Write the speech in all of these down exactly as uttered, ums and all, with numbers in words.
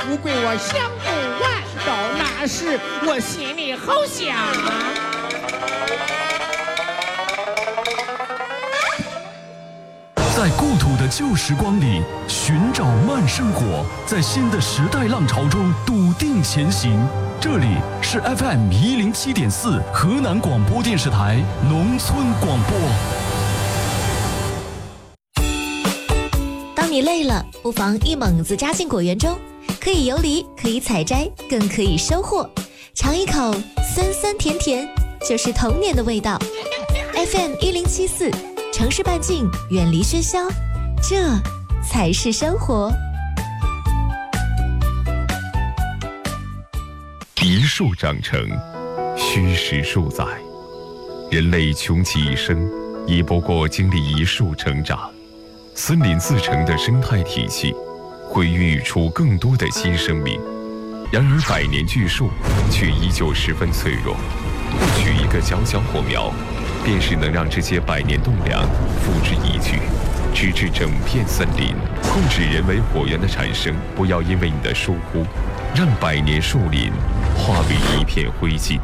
富贵我享不完，到那时我心里好想啊。 在故土的旧时光里寻找慢生活，在新的时代浪潮中笃定前行。这里是 F M 一零七点四河南广播电视台农村广播。 当你累了，不妨一猛子扎进果园中，可以游离，可以采摘，更可以收获。尝一口酸酸甜甜，就是童年的味道。F M 一零七四。城市半径，远离喧嚣，这才是生活。 一树长成，虚实数载。人类穷其一生，也不过经历一树成长。森林自成的生态体系，会孕育出更多的新生命。然而，百年巨树却依旧十分脆弱。不取一个小小火苗，便是能让这些百年栋梁付之一炬，直至整片森林。控制人为火源的产生，不要因为你的疏忽，让百年树林化为一片灰烬。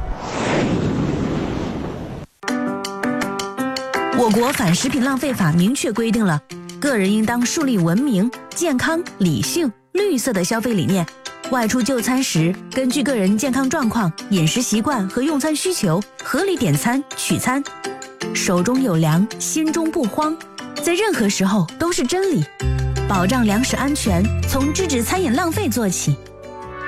我国反食品浪费法明确规定了，个人应当树立文明、健康、理性、绿色的消费理念。外出就餐时，根据个人健康状况、饮食习惯和用餐需求，合理点餐取餐。手中有粮，心中不慌，在任何时候都是真理。保障粮食安全，从制止餐饮浪费做起。